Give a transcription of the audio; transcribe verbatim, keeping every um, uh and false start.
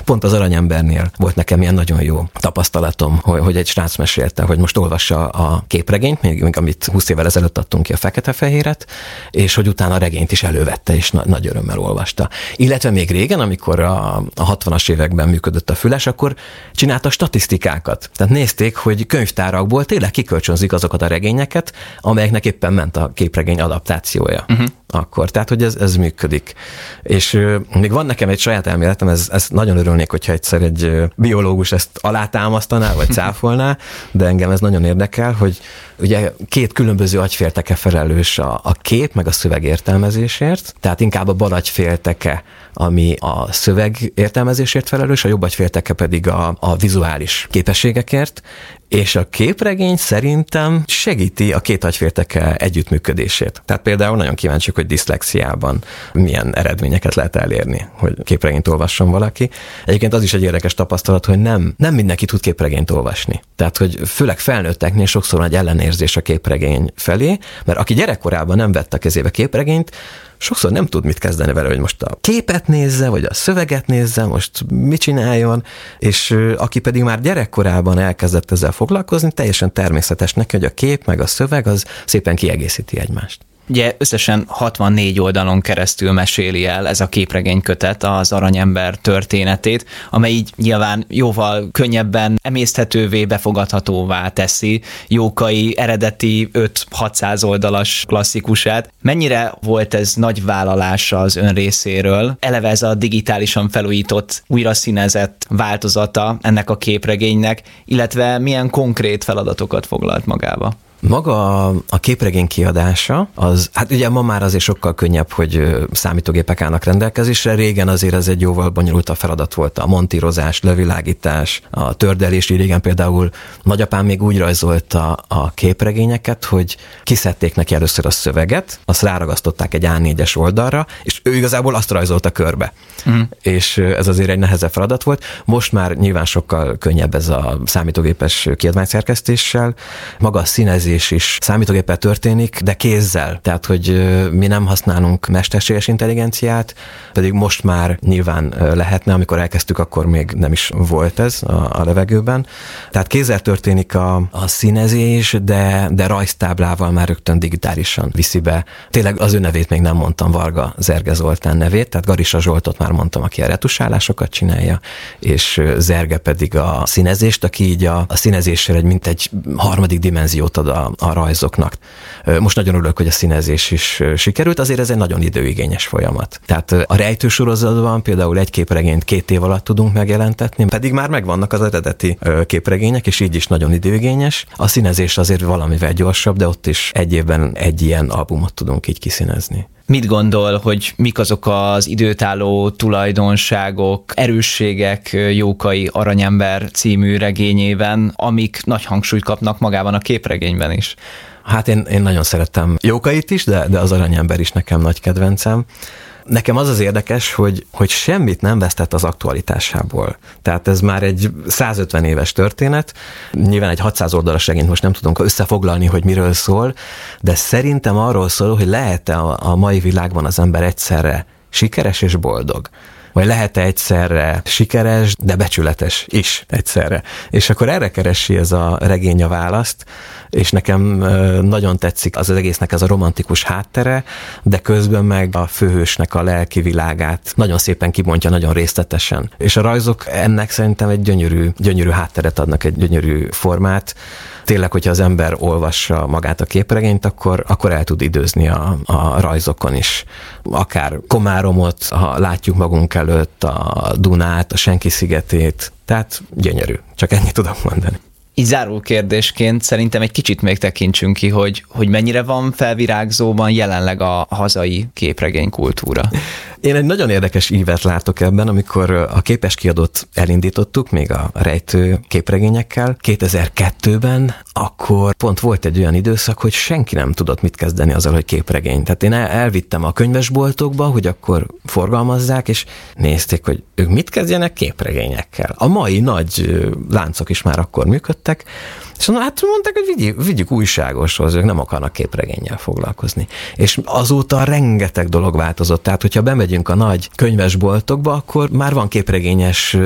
Pont az Aranyembernél volt nekem ilyen nagyon jó tapasztalatom, hogy, hogy egy srác mesélte, hogy most olvassa a képregényt, még, még amit húsz évvel ezelőtt adtunk ki, a fekete-fehéret, és hogy utána a regényt is elővette, és na- nagy örömmel olvasta. Illetve még régen, amikor a, a hatvanas években működött a Füles, akkor csinálta statisztikákat. Tehát nézték, hogy könyvtárakból tényleg kikölcsönzik azokat a regényeket, amelyeknek éppen ment a képregény adaptációja. Uh-huh. Akkor. Tehát, hogy ez, ez működik. És euh, még van nekem egy saját elméletem, ez, ez nagyon örülnék, hogyha egyszer egy euh, biológus ezt alátámasztaná, vagy cáfolná, de engem ez nagyon érdekel, hogy ugye két különböző agyfélteke felelős a, a kép, meg a szöveg értelmezésért, tehát inkább a bal agyfélteke, ami a szöveg értelmezésért felelős, a jobb agyfélteke pedig a, a vizuális képességekért, és a képregény szerintem segíti a két agyfélteke együttműködését. Tehát például nagyon kíváncsiak, hogy diszlexiában milyen eredményeket lehet elérni, hogy képregényt olvasson valaki. Egyébként az is egy érdekes tapasztalat, hogy nem, nem mindenki tud képregényt olvasni. Tehát, hogy főleg felnőtteknél sokszor nagy ellenérzés a képregény felé, mert aki gyerekkorában nem vette a kezébe képregényt, sokszor nem tud mit kezdeni vele, hogy most a képet nézze, vagy a szöveget nézze, most mit csináljon, és aki pedig már gyerekkorában elkezdett ezzel foglalkozni, teljesen természetes neki, hogy a kép meg a szöveg az szépen kiegészíti egymást. Ugye összesen hatvannégy oldalon keresztül meséli el ez a képregénykötet az Aranyember történetét, amely így nyilván jóval könnyebben emészthetővé, befogadhatóvá teszi Jókai eredeti öt-hatszáz oldalas klasszikusát. Mennyire volt ez nagy vállalása az ön részéről? Eleve ez a digitálisan felújított, újra színezett változata ennek a képregénynek, illetve milyen konkrét feladatokat foglalt magába? Maga a képregény kiadása, az, hát ugye ma már azért sokkal könnyebb, hogy számítógépek állnak rendelkezésre, régen azért ez egy jóval bonyolultabb feladat volt, a montírozás, levilágítás, a tördelés, régen például nagyapám még úgy rajzolta a képregényeket, hogy kiszedték neki először a szöveget, azt ráragasztották egy á négyes oldalra, és ő igazából azt rajzolta körbe. Mm. És ez azért egy nehezebb feladat volt. Most már nyilván sokkal könnyebb ez a számítógépes kiadványszerkesztéssel. Maga a színezés is számítógéppel történik, de kézzel. Tehát, hogy mi nem használunk mesterséges intelligenciát, pedig most már nyilván lehetne, amikor elkezdtük, akkor még nem is volt ez a, a levegőben. Tehát kézzel történik a, a színezés, de, de rajztáblával már rögtön digitálisan viszi be. Tényleg az ő nevét még nem mondtam, Varga Zerge Zoltán nevét, tehát Garissa Zsoltot már mondtam, aki a retusálásokat csinálja, és Zerge pedig a színezést, aki így a, a színezéssel egy mint egy harmadik dimenziót ad a a rajzoknak. Most nagyon örülök, hogy a színezés is sikerült, azért ez egy nagyon időigényes folyamat. Tehát a Rejtő sorozatban például egy képregényt két év alatt tudunk megjelentetni, pedig már megvannak az eredeti képregények, és így is nagyon időigényes. A színezés azért valamivel gyorsabb, de ott is egy évben egy ilyen albumot tudunk így kiszínezni. Mit gondol, hogy mik azok az időtálló tulajdonságok, erősségek Jókai Aranyember című regényében, amik nagy hangsúlyt kapnak magában a képregényben is? Hát én, én nagyon szerettem Jókait is, de, de az Aranyember is nekem nagy kedvencem. Nekem az az érdekes, hogy, hogy semmit nem vesztett az aktualitásából. Tehát ez már egy százötven éves történet. Nyilván egy hatszáz oldalas regényt most nem tudunk összefoglalni, hogy miről szól, de szerintem arról szól, hogy lehet-e a, a mai világban az ember egyszerre sikeres és boldog. Vagy lehet-e egyszerre sikeres, de becsületes is egyszerre. És akkor erre keresi ez a regény a választ, és nekem nagyon tetszik az, az egésznek ez a romantikus háttere, de közben meg a főhősnek a lelki világát nagyon szépen kibontja, nagyon részletesen. És a rajzok ennek szerintem egy gyönyörű, gyönyörű hátteret adnak, egy gyönyörű formát. Tényleg, hogyha az ember olvassa magát a képregényt, akkor, akkor el tud időzni a, a rajzokon is. Akár Komáromot, ha látjuk magunk előtt, a Dunát, a Senki szigetét, tehát gyönyörű. Csak ennyit tudok mondani. Így záró kérdésként szerintem egy kicsit még tekintsünk ki, hogy, hogy mennyire van felvirágzóban jelenleg a hazai képregénykultúra. Én egy nagyon érdekes ívet látok ebben, amikor a Képes Kiadót elindítottuk, még a Rejtő képregényekkel. kétezer-kettőben akkor pont volt egy olyan időszak, hogy senki nem tudott mit kezdeni azzal, hogy képregény. Tehát én elvittem a könyvesboltokba, hogy akkor forgalmazzák, és nézték, hogy ők mit kezdjenek képregényekkel. A mai nagy láncok is már akkor működtek, és hát mondták, hogy vigyük, vigyük újságoshoz, ők nem akarnak képregénnyel foglalkozni. És azóta rengeteg dolog változott. Tehát, hogyha bemegyünk a nagy könyvesboltokba, akkor már van képregényes